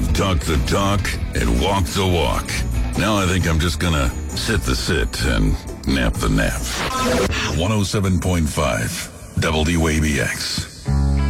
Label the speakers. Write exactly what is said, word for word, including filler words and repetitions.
Speaker 1: I've talked the talk and walked the walk. Now I think I'm just gonna sit the sit and nap the nap. one oh seven point five W A B X.